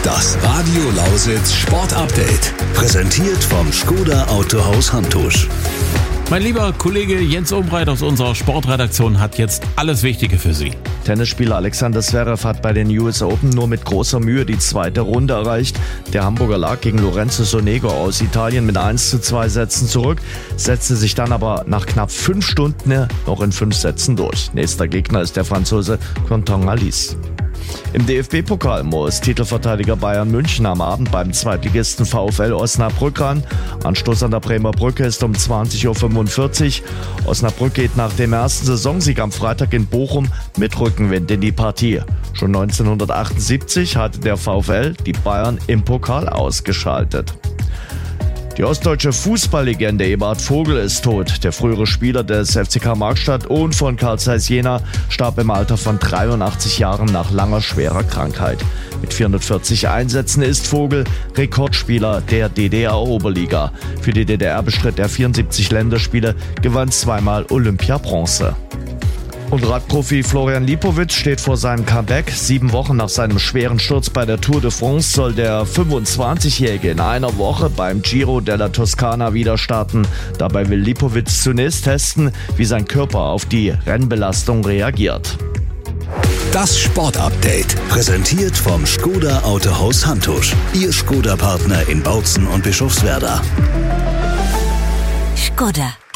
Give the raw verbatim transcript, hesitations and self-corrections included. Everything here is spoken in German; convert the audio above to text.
Das Radio Lausitz Sport Update. Präsentiert vom Škoda Autohaus Hantusch. Mein lieber Kollege Jens Umbreit aus unserer Sportredaktion hat jetzt alles Wichtige für Sie. Tennisspieler Alexander Zverev hat bei den U S Open nur mit großer Mühe die zweite Runde erreicht. Der Hamburger lag gegen Lorenzo Sonego aus Italien mit eins zu zwei Sätzen zurück, setzte sich dann aber nach knapp fünf Stunden noch in fünf Sätzen durch. Nächster Gegner ist der Franzose Quentin Halys. Im D F B-Pokal muss Titelverteidiger Bayern München am Abend beim Zweitligisten VfL Osnabrück ran. Anstoß an der Bremer Brücke ist um zwanzig Uhr fünfundvierzig. Osnabrück geht nach dem ersten Saisonsieg am Freitag in Bochum mit Rückenwind in die Partie. Schon neunzehnhundertachtundsiebzig hatte der VfL die Bayern im Pokal ausgeschaltet. Die ostdeutsche Fußballlegende Eberhard Vogel ist tot. Der frühere Spieler des F C K Markstadt und von Carl Zeiss Jena starb im Alter von dreiundachtzig Jahren nach langer schwerer Krankheit. Mit vierhundertvierzig Einsätzen ist Vogel Rekordspieler der D D R-Oberliga. Für die D D R bestritt er vierundsiebzig Länderspiele, gewann zweimal Olympia-Bronze. Und Radprofi Florian Lipowitz steht vor seinem Comeback. Sieben Wochen nach seinem schweren Sturz bei der Tour de France soll der fünfundzwanzigjährige in einer Woche beim Giro della Toscana wieder starten. Dabei will Lipowitz zunächst testen, wie sein Körper auf die Rennbelastung reagiert. Das Sportupdate, präsentiert vom Škoda Autohaus Hantusch. Ihr Škoda-Partner in Bautzen und Bischofswerda. Škoda.